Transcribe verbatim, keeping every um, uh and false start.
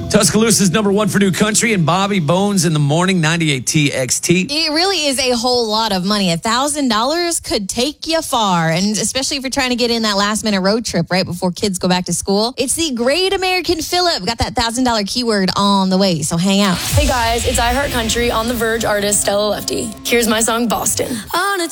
Tuscaloosa's number one for new country and Bobby Bones in the morning, ninety-eight T X T. It really is a whole lot of money. A thousand dollars could take you far, and especially if you're trying to get in that last minute road trip right before kids go back to school. It's the Great American Fill-Up. Got that thousand dollar keyword on the way, so hang out. Hey guys, it's I Heart Country on the Verge artist Stella Lefty. Here's my song Boston. On a